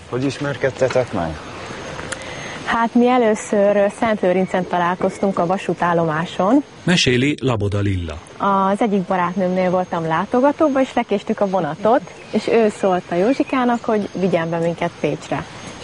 Hogy ismerkedtetek meg? Hát mi először Szentlőrincen találkoztunk a vasútállomáson. Meséli Laboda Lilla. Az egyik barátnőmnél voltam látogatóba, és lekéstük a vonatot, és ő szólt a Józsikának, hogy vigyen be minket Pécsre.